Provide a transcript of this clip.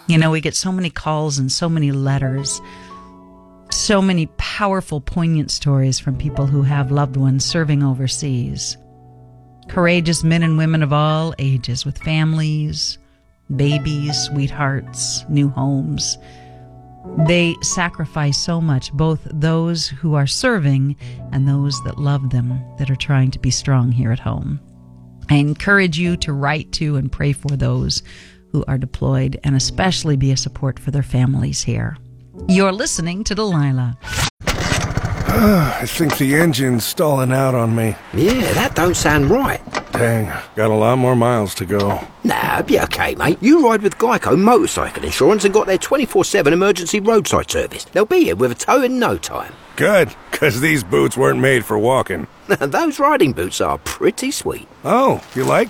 You know, we get so many calls and so many letters, so many powerful, poignant stories from people who have loved ones serving overseas. Courageous men and women of all ages with families, babies, sweethearts, new homes. They sacrifice so much, both those who are serving and those that love them, that are trying to be strong here at home. I encourage you to write to and pray for those who are deployed, and especially be a support for their families here. You're listening to Delilah. I think the engine's stalling out on me. Yeah, that don't sound right. Dang, got a lot more miles to go. Nah, be okay, mate. You ride with Geico Motorcycle Insurance and got their 24/7 emergency roadside service. They'll be here with a tow in no time. Good, 'cause these boots weren't made for walking. Those riding boots are pretty sweet. Oh, you like